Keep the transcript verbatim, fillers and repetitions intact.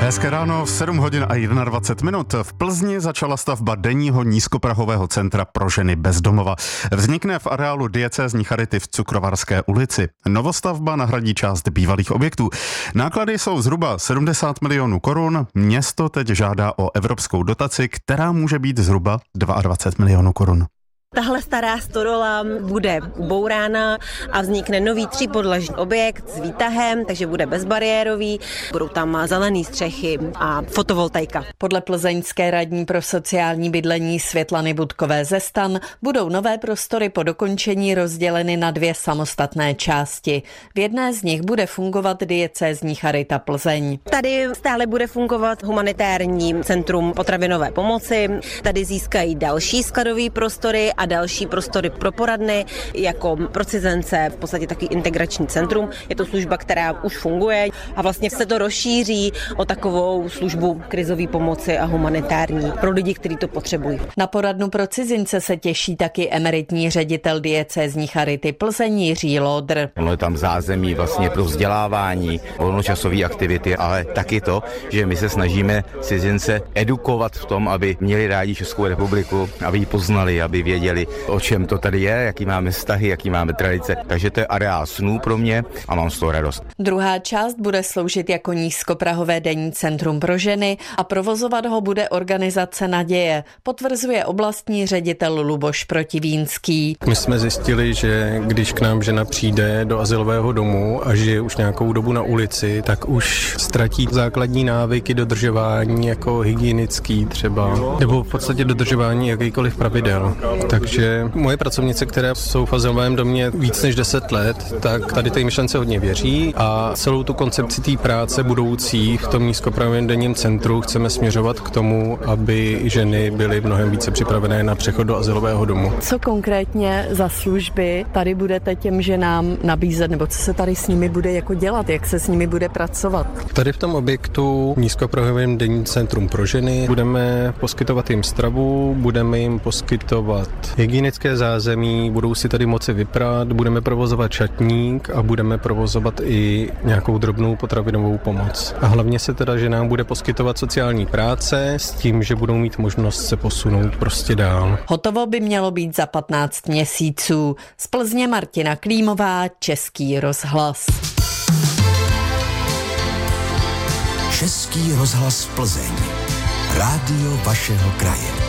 Hezké ráno, v sedm hodin a dvacet jedna minut. V Plzni začala stavba denního nízkoprahového centra pro ženy bez domova. Vznikne v areálu diecézní charity v Cukrovarské ulici. Novostavba nahradí část bývalých objektů. Náklady jsou zhruba sedmdesát milionů korun. Město teď žádá o evropskou dotaci, která může být zhruba dvacet dva milionů korun. Tahle stará stodola bude ubourána a vznikne nový třípodlažní objekt s výtahem, takže bude bezbariérový, budou tam zelený střechy a fotovoltaika. Podle plzeňské radní pro sociální bydlení Světlany Budkové ze STAN budou nové prostory po dokončení rozděleny na dvě samostatné části. V jedné z nich bude fungovat diecézní charita Plzeň. Tady stále bude fungovat humanitární centrum potravinové pomoci, tady získají další skladové prostory a další prostory pro poradny, jako pro cizence, v podstatě taky integrační centrum. Je to služba, která už funguje a vlastně se to rozšíří o takovou službu krizové pomoci a humanitární pro lidi, kteří to potřebují. Na poradnu pro cizince se těší taky emeritní ředitel diecézní charity Plzeň Jiří Lódr. Ono je tam zázemí vlastně pro vzdělávání, volnočasové aktivity, ale taky to, že my se snažíme cizince edukovat v tom, aby měli rádi Českou republiku, aby ji poznali, aby věděli, o čem to tady je, jaký máme vztahy, jaký máme tradice. Takže to je areál snů pro mě a mám z toho radost. Druhá část bude sloužit jako nízkoprahové denní centrum pro ženy a provozovat ho bude organizace Naděje, potvrzuje oblastní ředitel Luboš Protivínský. My jsme zjistili, že když k nám žena přijde do azylového domu a žije už nějakou dobu na ulici, tak už ztratí základní návyky dodržování jako hygienický třeba, nebo v podstatě dodržování jakýkoliv pravidel. Takže moje pracovnice, které jsou v azylovém domě víc než deset let, tak tady té myšlence hodně věří a celou tu koncepci té práce budoucí v tom nízkoprahovém denním centru chceme směřovat k tomu, aby ženy byly mnohem více připravené na přechod do azylového domu. Co konkrétně za služby tady budete těm ženám nabízet, nebo co se tady s nimi bude jako dělat, jak se s nimi bude pracovat? Tady v tom objektu nízkoprahovém denním centrum pro ženy budeme poskytovat jim stravu, budeme jim poskytovat hygienické zázemí, budou si tady moci vyprat, budeme provozovat šatník a budeme provozovat i nějakou drobnou potravinovou pomoc. A hlavně se teda ženám bude poskytovat sociální práce s tím, že budou mít možnost se posunout prostě dál. Hotovo by mělo být za patnáct měsíců. Z Plzně Martina Klímová, Český rozhlas. Český rozhlas Plzeň. Rádio vašeho kraje.